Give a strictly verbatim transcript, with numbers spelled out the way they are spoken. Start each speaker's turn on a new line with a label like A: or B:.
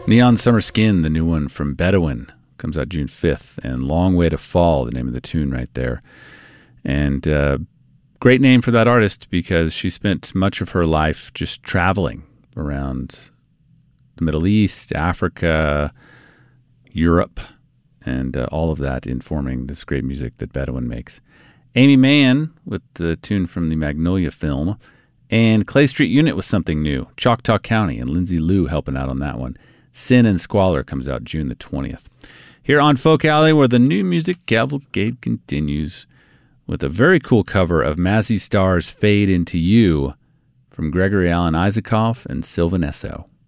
A: Neon Summer Skin, the new one from Bedouin, comes out June fifth. And Long Way to Fall, the name of the tune right there. And uh, great name for that artist because she spent much of her life just traveling around the Middle East, Africa, Europe, and uh, all of that informing this great music that Bedouin makes. Amy Mann with the tune from the Magnolia film, and Clay Street Unit with something new, Choctaw County, and Lindsay Liu helping out on that one. Sin and Squalor comes out June the twentieth. Here on Folk Alley, where the new music cavalcade continues with a very cool cover of Mazzy Star's Fade Into You from Gregory Alan Isaacoff and Sylvan Esso.